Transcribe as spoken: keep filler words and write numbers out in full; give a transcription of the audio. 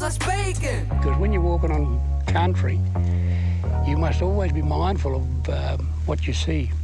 as I'm speaking. Because when you're walking on country, you must always be mindful of uh, what you see.